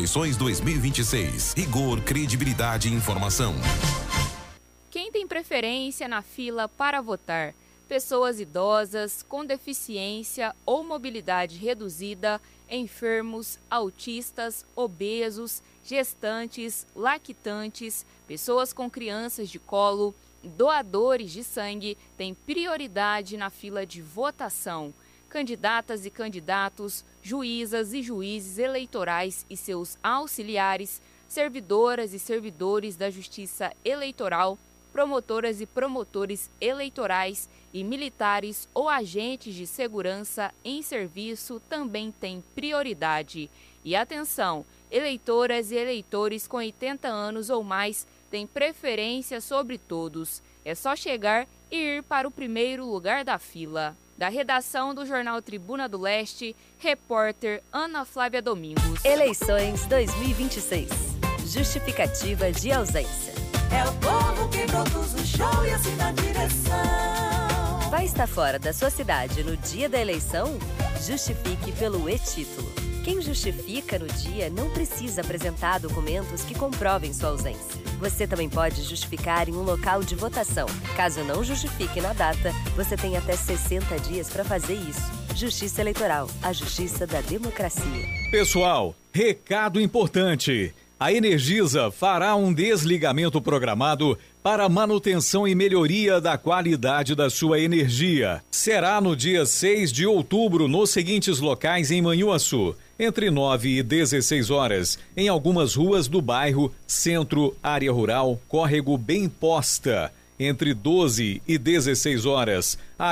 Eleições 2026. Rigor, credibilidade e informação. Quem tem preferência na fila para votar? Pessoas idosas, com deficiência ou mobilidade reduzida, enfermos, autistas, obesos, gestantes, lactantes, pessoas com crianças de colo, doadores de sangue têm prioridade na fila de votação. Candidatas e candidatos, juízas e juízes eleitorais e seus auxiliares, servidoras e servidores da Justiça Eleitoral, promotoras e promotores eleitorais e militares ou agentes de segurança em serviço também têm prioridade. E atenção, eleitoras e eleitores com 80 anos ou mais têm preferência sobre todos. É só chegar e ir para o primeiro lugar da fila. Da redação do Jornal Tribuna do Leste, repórter Ana Flávia Domingos. Eleições 2026. Justificativa de ausência. É o povo que produz o show e assim dá direção. Vai estar fora da sua cidade no dia da eleição? Justifique pelo e-título. Quem justifica no dia não precisa apresentar documentos que comprovem sua ausência. Você também pode justificar em um local de votação. Caso não justifique na data, você tem até 60 dias para fazer isso. Justiça Eleitoral, a justiça da democracia. Pessoal, recado importante. A Energisa fará um desligamento programado para manutenção e melhoria da qualidade da sua energia. Será no dia 6 de outubro nos seguintes locais em Manhuaçu, entre 9 e 16 horas, em algumas ruas do bairro Centro, Área Rural, Córrego Bem Posta, entre 12 e 16 horas.